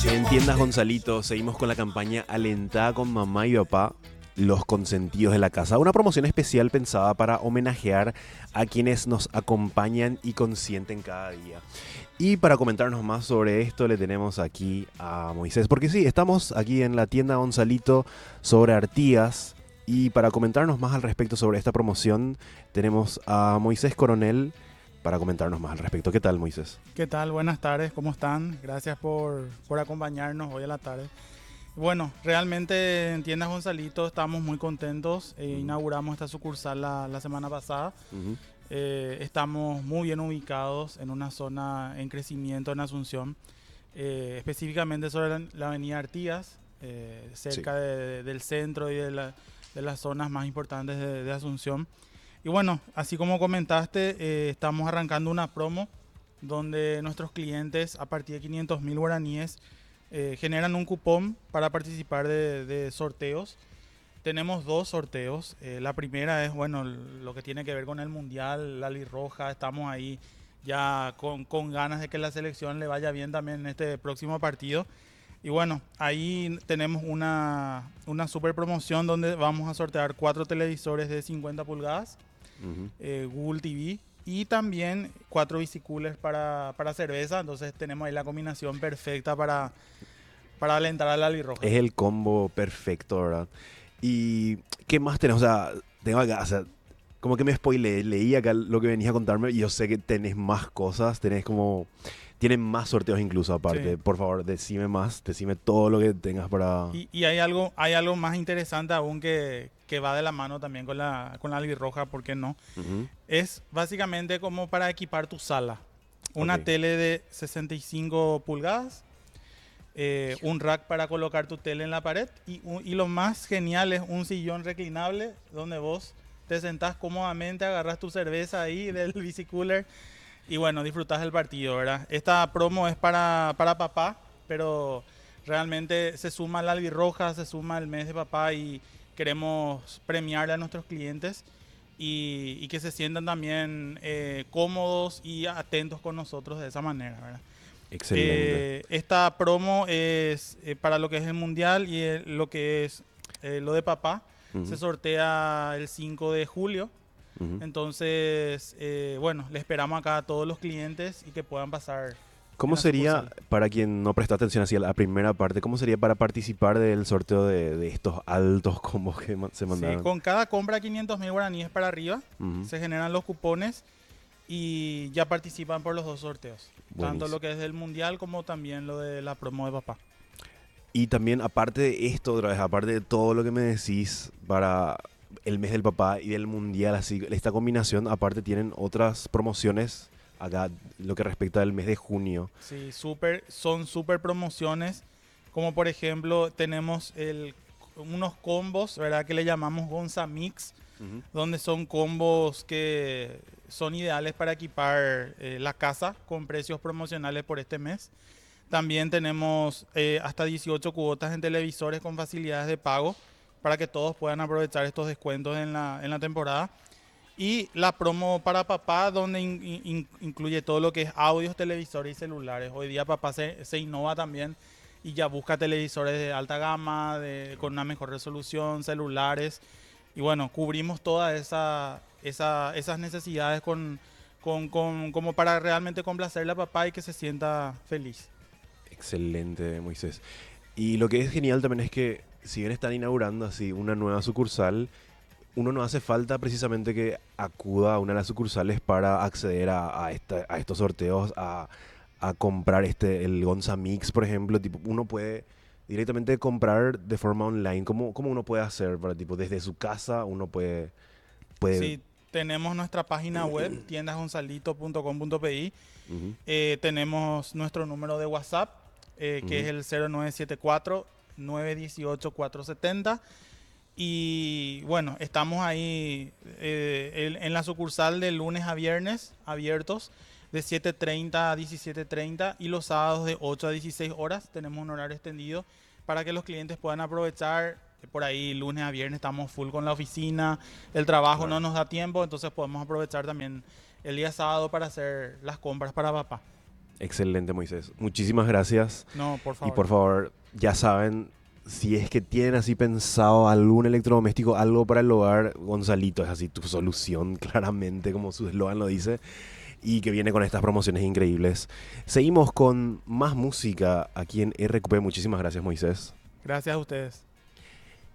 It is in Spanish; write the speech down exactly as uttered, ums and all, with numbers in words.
En Tiendas Gonzalito seguimos con la campaña Alentada con mamá y papá, los consentidos de la casa. Una promoción especial pensada para homenajear a quienes nos acompañan y consienten cada día. Y para comentarnos más sobre esto le tenemos aquí a Moisés. Porque sí, estamos aquí en la tienda Gonzalito sobre Artigas. Y para comentarnos más al respecto sobre esta promoción tenemos a Moisés Coronel para comentarnos más al respecto. ¿Qué tal, Moisés? ¿Qué tal? Buenas tardes, ¿cómo están? Gracias por, por acompañarnos hoy a la tarde. Bueno, realmente en Tiendas Gonzalito estamos muy contentos. Eh, Uh-huh. Inauguramos esta sucursal la, la semana pasada. Uh-huh. Eh, estamos muy bien ubicados en una zona en crecimiento en Asunción, eh, específicamente sobre la, la avenida Artigas, eh, cerca Sí. de- de- del centro y de, la- de las zonas más importantes de, de Asunción. Y bueno, así como comentaste, eh, estamos arrancando una promo donde nuestros clientes a partir de quinientos mil guaraníes eh, generan un cupón para participar de, de sorteos. Tenemos dos sorteos. Eh, la primera es, bueno, lo que tiene que ver con el Mundial, la Roja. Estamos ahí ya con, con ganas de que la selección le vaya bien también en este próximo partido. Y bueno, ahí tenemos una, una super promoción donde vamos a sortear cuatro televisores de cincuenta pulgadas, Uh-huh. eh, Google T V y también cuatro bicicoolers para, para cerveza. Entonces tenemos ahí la combinación perfecta para, para alentar a la albirroja. Es el combo perfecto, ¿verdad? ¿Y qué más tenés? O sea, tengo acá, o sea, como que me spoileé, leí acá lo que venías a contarme y yo sé que tenés más cosas, tenés como, tienen más sorteos incluso aparte. Sí. Por favor, decime más, decime todo lo que tengas para... Y, y hay algo, hay algo más interesante aún que, que va de la mano también con la, con la albirroja, ¿por qué no? Ujú. Es básicamente como para equipar tu sala. Una Ok. tele de sesenta y cinco pulgadas, eh, un rack para colocar tu tele en la pared y, un- y lo más genial es un sillón reclinable donde vos te sentás cómodamente, agarras tu cerveza ahí del bicicooler y bueno, disfrutás del partido, ¿verdad? Esta promo es para, para papá, pero realmente se suma la albirroja, se suma el mes de papá y queremos premiarle a nuestros clientes y, y que se sientan también eh, cómodos y atentos con nosotros de esa manera, ¿verdad? Excelente. Eh, esta promo es eh, para lo que es el mundial y eh, lo que es eh, lo de papá. Se Ujú. sortea el cinco de julio. Ujú. Entonces, eh, bueno, le esperamos acá a todos los clientes y que puedan pasar en ¿Cómo la sería, sucursal. para quien no prestó atención así a la primera parte, cómo sería para participar del sorteo de, de estos altos combos que ma- se Sí, mandaron? con cada compra quinientos mil guaraníes para arriba, Ujú. se generan los cupones y ya participan por los dos sorteos. Tanto Buenísimo. lo que es del mundial como también lo de la promo de papá. Y también, aparte de esto, otra vez, aparte de todo lo que me decís para el mes del papá y del mundial, así, esta combinación, aparte tienen otras promociones acá, lo que respecta al mes de junio. Sí, súper, son súper promociones, como por ejemplo tenemos el, unos combos, ¿verdad? Que le llamamos Gonza Mix, Ujú. donde son combos que son ideales para equipar eh, la casa con precios promocionales por este mes. También tenemos eh, hasta dieciocho cuotas en televisores con facilidades de pago para que todos puedan aprovechar estos descuentos en la, en la temporada. Y la promo para papá, donde in- in- incluye todo lo que es audios, televisores y celulares. Hoy día papá se, se innova también y ya busca televisores de alta gama, de, con una mejor resolución, celulares. Y bueno, cubrimos todas esa, esa, esas necesidades con, con, con- como para realmente complacerle a papá y que se sienta feliz. Excelente, Moisés. Y lo que es genial también es que, si bien están inaugurando así una nueva sucursal, uno no hace falta precisamente que acuda a una de las sucursales para acceder a, a, esta- a estos sorteos, a, a comprar este, el Gonza Mix, por ejemplo. Tipo, uno puede directamente comprar de forma online. ¿Cómo, cómo uno puede hacer? Para, tipo, desde su casa uno puede, puede... Sí, tenemos nuestra página web, tiendas gonzalito punto com punto pi. Ujú. Eh, tenemos nuestro número de WhatsApp, eh, que es Ujú. el cero nueve siete cuatro, nueve uno ocho, cuatro siete cero. Y bueno, estamos ahí eh, en, en la sucursal de lunes a viernes abiertos de siete treinta a diecisiete treinta y los sábados de ocho a dieciséis horas. Tenemos un horario extendido para que los clientes puedan aprovechar. Por ahí lunes a viernes estamos full con la oficina, el trabajo no Claro. nos da tiempo, entonces podemos aprovechar también el día sábado para hacer las compras para papá. Excelente, Moisés. Muchísimas gracias. No, por Y favor. por favor, ya saben, si es que tienen así pensado algún electrodoméstico, algo para el hogar, Gonzalito es así tu solución, claramente, como su eslogan lo dice, y que viene con estas promociones increíbles. Seguimos con más música aquí en R Q P. Muchísimas gracias, Moisés. Gracias a ustedes.